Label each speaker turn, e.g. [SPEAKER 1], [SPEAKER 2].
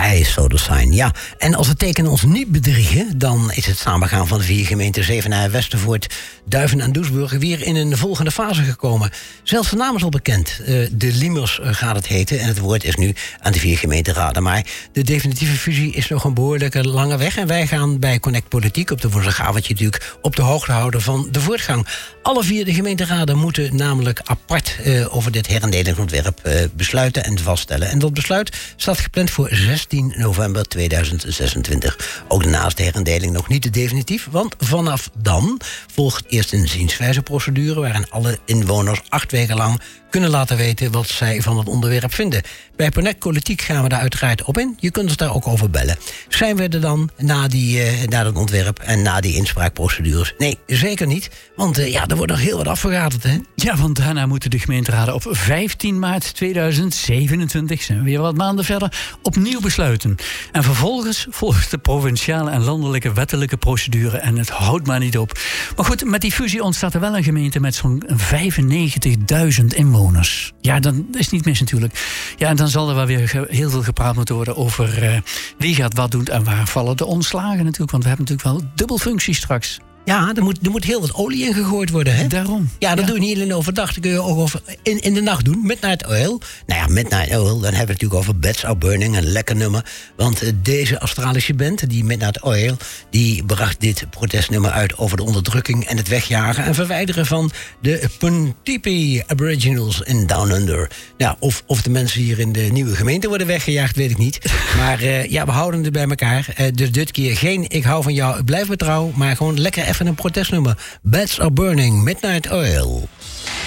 [SPEAKER 1] sky is so the sign. Ja, en als de tekenen ons niet bedriegen, dan is het samengaan van de 4 gemeenten Zevenaar, Westervoort, Duiven en Doesburg weer in een volgende fase gekomen. Zelfs de naam is al bekend. De Liemers gaat het heten en het woord is nu aan de 4 gemeenteraden. Maar de definitieve fusie is nog een behoorlijke lange weg. En wij gaan bij Connect Politiek op de woensdagavondje natuurlijk op de hoogte houden van de voortgang. Alle 4 de gemeenteraden moeten namelijk apart over dit herendelingsnontwerp besluiten en vaststellen. En dat besluit staat gepland voor 16 november 2026. Ook naast de herendeling nog niet definitief, want vanaf dan volgt eerst een zienswijzeprocedure waarin alle inwoners 8 weken lang kunnen laten weten wat zij van het onderwerp vinden. Bij Connect Politiek gaan we daar uiteraard op in. Je kunt ons daar ook over bellen. Zijn we er dan na dat ontwerp en na die inspraakprocedures? Nee, zeker niet. Want er wordt nog heel wat afgerateld, hè?
[SPEAKER 2] Ja, want daarna moeten de gemeenteraden op 15 maart 2027, zijn we weer wat maanden verder, opnieuw besluiten. En vervolgens volgt de provinciale en landelijke wettelijke procedure en het houdt maar niet op. Maar goed, met die fusie ontstaat er wel een gemeente met zo'n 95.000 inwoners. Ja, dan is het niet mis natuurlijk. Ja, en dan zal er wel weer heel veel gepraat moeten worden over wie gaat wat doen en waar vallen de ontslagen natuurlijk. Want we hebben natuurlijk wel dubbelfunctie straks.
[SPEAKER 1] Ja, er moet heel wat olie in gegooid worden, hè?
[SPEAKER 2] Daarom.
[SPEAKER 1] Ja, dat doe je niet alleen overdag. Dat kun je ook in de nacht doen. Midnight Oil. Nou ja, Midnight Oil, dan hebben we het natuurlijk over Beds Are Burning. Een lekker nummer. Want deze Australische band, die Midnight Oil, die bracht dit protestnummer uit over de onderdrukking en het wegjagen en verwijderen van de Puntipi Aboriginals in Down Under. Nou, of de mensen hier in de nieuwe gemeente worden weggejaagd, weet ik niet. Maar we houden het bij elkaar. Dus dit keer geen ik hou van jou, ik blijf me trouw, maar gewoon lekker even een protestnummer. Beds Are Burning, Midnight Oil.